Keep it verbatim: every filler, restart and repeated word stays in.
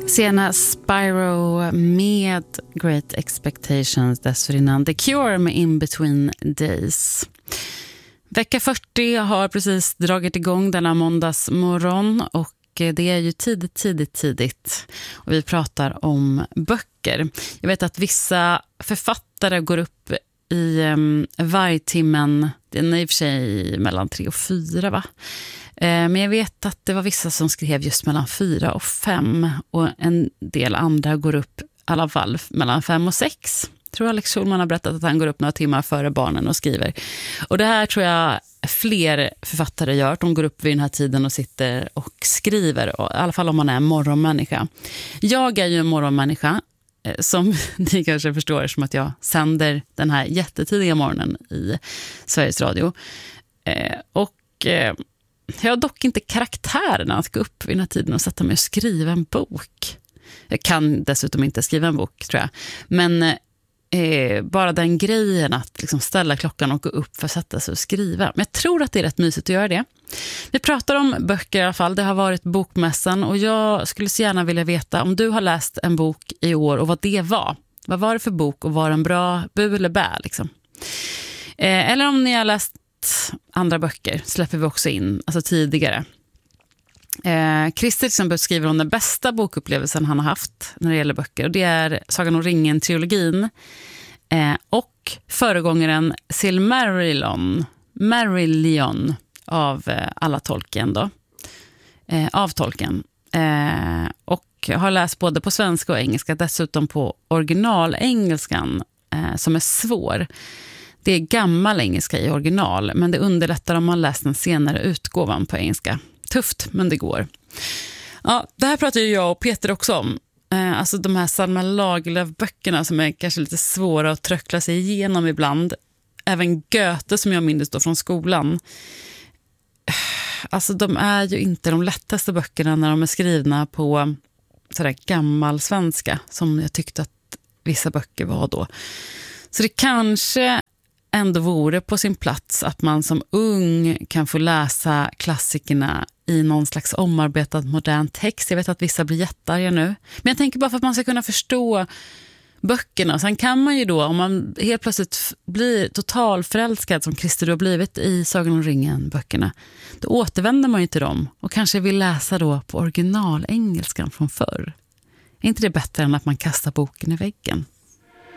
Sena Spyro med Great Expectations, dessförinnan The Cure med In Between Days. Vecka fyrtio har precis dragit igång denna måndagsmorgon och det är ju tidigt, tidigt, tidigt. Och vi pratar om böcker. Jag vet att vissa författare går upp i um, vargtimmen, det är i och för sig mellan tre och fyra va? Men jag vet att det var vissa som skrev just mellan fyra och fem och en del andra går upp i alla fall mellan fem och sex. Jag tror Alex Schulman har berättat att han går upp några timmar före barnen och skriver. Och det här tror jag fler författare gör. De går upp vid den här tiden och sitter och skriver, i alla fall om man är en morgonmänniska. Jag är ju en morgonmänniska, som ni kanske förstår, som att jag sänder den här jättetidiga morgonen i Sveriges Radio. Och jag har dock inte karaktären att gå upp vid den här tiden och sätta mig och skriva en bok. Jag kan dessutom inte skriva en bok, tror jag. Men eh, bara den grejen att liksom ställa klockan och gå upp för att sätta sig och skriva. Men jag tror att det är rätt mysigt att göra det. Vi pratar om böcker i alla fall. Det har varit bokmässan och jag skulle så gärna vilja veta om du har läst en bok i år och vad det var. Vad var det för bok och var en bra bu eller bä liksom? Eh, eller om ni har läst andra böcker släpper vi också in, alltså tidigare. Eh, Christer till exempel skriver om den bästa bokupplevelsen han har haft när det gäller böcker, och det är Sagan om ringen-trilogin eh, och föregångaren Silmarillion Marillion av eh, alla Tolkien då. Eh, av Tolkien. Eh, och har läst både på svenska och engelska, dessutom på originalengelskan eh, som är svår. Det är gammal engelska i original, men det underlättar om man läser den senare utgåvan på engelska. Tufft, men det går. Ja, det här pratar ju jag och Peter också om. Eh, alltså de här Selma Lagerlöf-böckerna som är kanske lite svåra att tröckla sig igenom ibland. Även Goethe som jag minns då från skolan. Alltså de är ju inte de lättaste böckerna när de är skrivna på sådär gammal svenska som jag tyckte att vissa böcker var då. Så det kanske ändå vore på sin plats att man som ung kan få läsa klassikerna i någon slags omarbetad modern text. Jag vet att vissa blir jättearga nu. Men jag tänker bara för att man ska kunna förstå böckerna. Sen kan man ju då, om man helt plötsligt blir totalförälskad som Christer har blivit i Sagan om ringen-böckerna, då återvänder man ju till dem och kanske vill läsa då på originalengelskan från förr. Är inte det bättre än att man kastar boken i väggen?